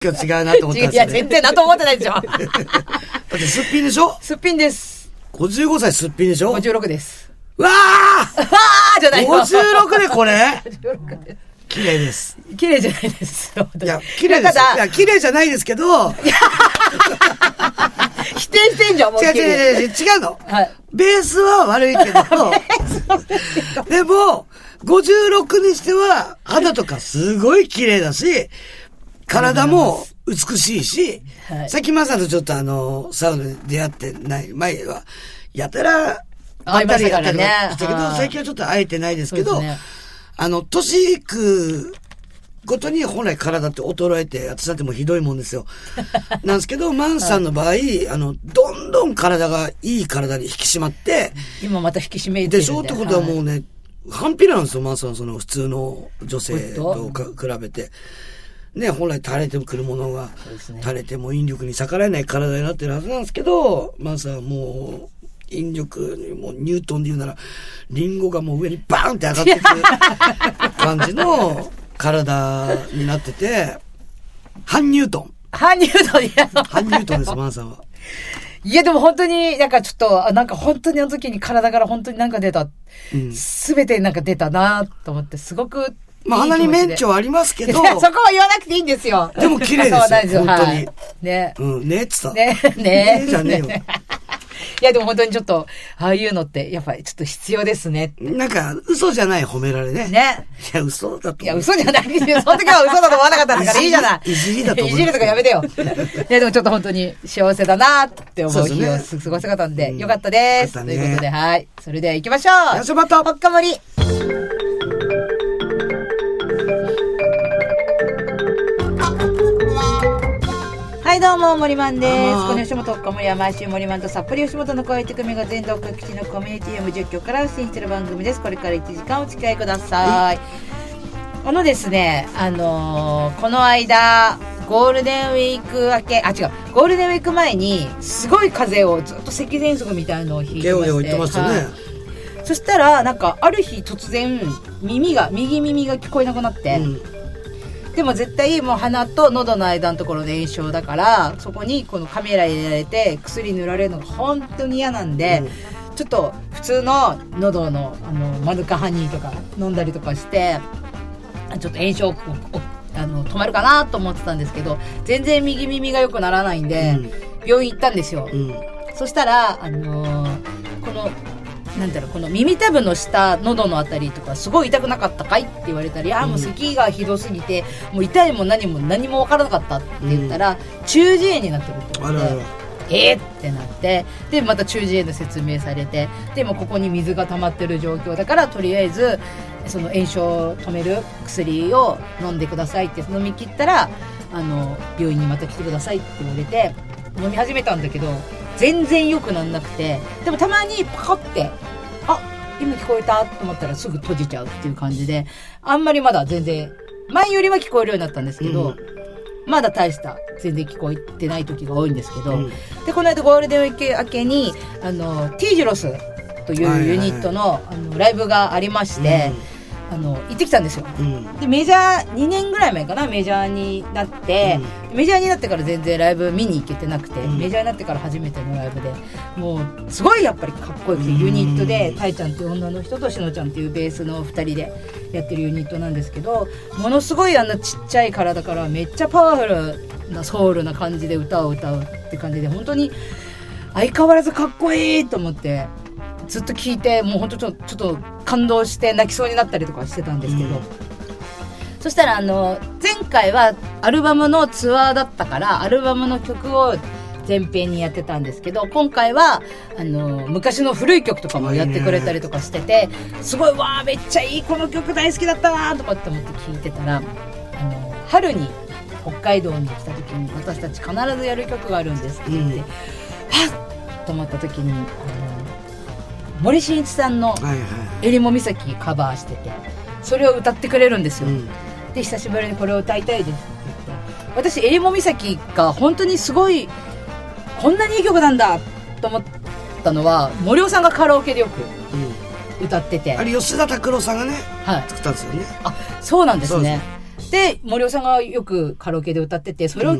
今日違うなと思ったんですよね。 いや、全然なと思ってないでしょ。だってすっぴんでしょ？ すっぴんです。 55歳すっぴんでしょ？ 56です。 わーじゃないよ。 56でこれ 56です。 綺麗です。 綺麗じゃないです。 いや、綺麗です。いや、綺麗じゃないですけど。否定してんじゃん、もう。 違うの。 はい。 ベースは悪いけど。でも、56にしては、肌とかすごい綺麗だし、体も美しいし、はい、さっきマサとちょっとサウナで出会ってない前は、やたら、 会いましたからね。 したけど、最近はちょっと会えてないですけど、年いくごとに本来体って衰えて、私だってもうひどいもんですよ。なんですけど、マンさんの場合、どんどん体がいい体に引き締まって、 今また引き締めてるんでしょってことはもうね、反比例なんですよ、マンさんはその普通の女性と比べて。ね、本来垂れてくるものが、垂れても引力に逆らえない体になってるはずなんですけど、マンさんはもう、引力にもうニュートンで言うなら、リンゴがもう上にバーンって上がってくる感じの体になってて、半ニュートン。 半ニュートン、いや。 半ニュートンです、マンさんは。 いや、でも本当になんかちょっと、なんか本当にあの時に体から本当になんか出た。すべてなんか出たなと思って、すごく。 まあ、鼻にメンチョありますけど。そこは言わなくていいんですよ。 でも綺麗ですよ、本当に。 ね。 ねっつった。 ねじゃねえよ。 いや、でも本当にちょっと、ああいうのって、やっぱりちょっと必要ですね。 なんか、嘘じゃない褒められね。 ね。 いや、嘘だと。 いや、嘘じゃないですよ。その時は嘘だと思わなかったんだからいいじゃない。 いじりだと思う。 いじりとかやめてよ。いや、でもちょっと本当に幸せだなって思う日を過ごせたんで、よかったです。ということで、はい。それでは行きましょう。 よしまった。 ほっかもり。はい、どうも、森マンです。この吉本ほっかもりは毎週森マンと札幌吉本の声手組が全道各地のコミュニティを無実況から出演している番組です。これから1時間お付き合いください。ですね、この間、ゴールデンウィーク明け、ゴールデンウィーク前に、すごい風邪をずっと咳喘息みたいのを引いてまして。 言ってましたね。 そしたら、なんか、ある日突然、右耳が聞こえなくなって、でも絶対もう鼻と喉の間のところで炎症だから、そこにこのカメラ入れられて薬塗られるのが本当に嫌なんで、ちょっと普通の喉のマヌカハニーとか飲んだりとかして、ちょっと炎症を止まるかなと思ってたんですけど、全然右耳が良くならないんで、病院行ったんですよ。そしたら、この耳たぶの下、喉のあたりとかすごい痛くなかったかいって言われたら、いやもう咳がひどすぎて、もう痛いも何も分からなかったって言ったら、中耳炎になってるって言われて、ってなって、でまた中耳炎の説明されて、でもここに水が溜まってる状況だから、とりあえずその炎症を止める薬を飲んでくださいって飲み切ったら、病院にまた来てくださいって言われて飲み始めたんだけど、全然良くなんなくて、でもたまにパカって今聞こえたと思ったらすぐ閉じちゃうっていう感じで、あんまりまだ全然前よりは聞こえるようになったんですけど、まだ大した全然聞こえてない時が多いんですけど、でこの間ゴールデンウィーク明けにTジロスというユニットの、ライブがありまして、行ってきたんですよ。でメジャー2年ぐらい前かな、メジャーになって、メジャーになってから全然ライブ見に行けてなくて、メジャーになってから初めてのライブで、もうすごいやっぱりかっこよくて、ユニットでタイちゃんっていう女の人としのちゃんっていうベースの2人でやってるユニットなんですけど、ものすごいちっちゃい体からめっちゃパワフルなソウルな感じで歌を歌うって感じで、本当に相変わらずかっこいいと思ってずっと聞いて、もう本当ちょっと感動して泣きそうになったりとかしてたんですけど、そしたら前回はアルバムのツアーだったから、アルバムの曲を前編にやってたんですけど、今回は昔の古い曲とかもやってくれたりとかしてて、すごいわーめっちゃいい、この曲大好きだったなとかって思って聞いてたら、春に北海道に来た時に私たち必ずやる曲があるんですって言って、はっと思った時に森進一さんの「えりも岬」カバーしてて、それを歌ってくれるんですよ。で久しぶりにこれを歌いたいですって言って、私えりも岬が本当にすごい、こんなにいい曲なんだと思ったのは、森尾さんがカラオケでよく歌ってて、 あれ吉田拓郎さんがね、作ったんですよね。 あ、そうなんですね。 で、森尾さんがよくカラオケで歌ってて、それを聞